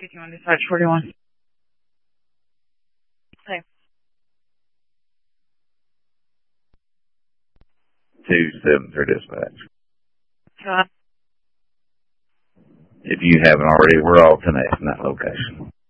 speaking on dispatch 41. Hey. 273 dispatch. John. If you haven't already, we're all 10X in that location.